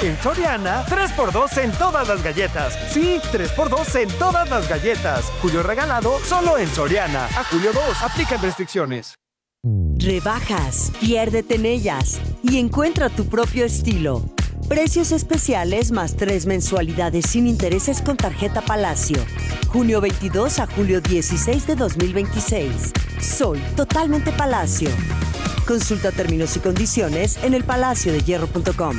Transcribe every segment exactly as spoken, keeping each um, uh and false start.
En Soriana, tres por dos en todas las galletas. Sí, tres por dos en todas las galletas. Julio regalado solo en Soriana. A julio dos, aplican restricciones. Rebajas, piérdete en ellas y encuentra tu propio estilo. Precios especiales más tres mensualidades sin intereses con tarjeta Palacio. Junio veintidós a julio dieciséis de dos mil veintiséis. Soy totalmente Palacio. Consulta términos y condiciones en el palacio de hierro punto com.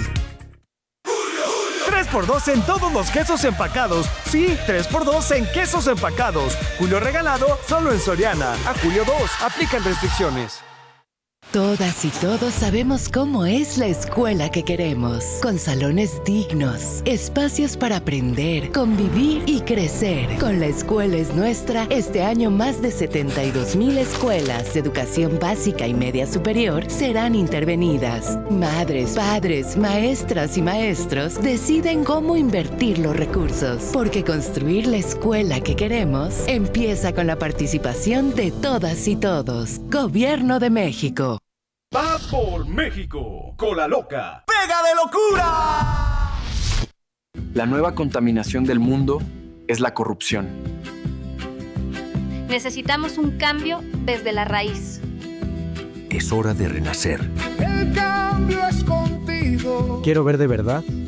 tres por dos en todos los quesos empacados. Sí, tres por dos en quesos empacados. Julio regalado solo en Soriana. A julio dos, aplican restricciones. Todas y todos sabemos cómo es la escuela que queremos, con salones dignos, espacios para aprender, convivir y crecer. Con La Escuela es Nuestra, este año más de setenta y dos mil escuelas de educación básica y media superior serán intervenidas. Madres, padres, maestras y maestros deciden cómo invertir los recursos, porque construir la escuela que queremos empieza con la participación de todas y todos. Gobierno de México. ¡Va por México! ¡Cola loca! ¡Pega de locura! La nueva contaminación del mundo es la corrupción. Necesitamos un cambio desde la raíz. Es hora de renacer. El cambio es contigo. Quiero ver de verdad